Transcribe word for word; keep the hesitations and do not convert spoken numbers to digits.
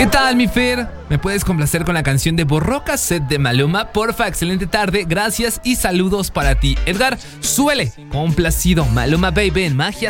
¿Qué tal, mi Fer? ¿Me puedes complacer con la canción de Borró Cassette de Maluma? Porfa, excelente tarde, gracias y saludos para ti. Edgar, suele, complacido, Maluma Baby en Magia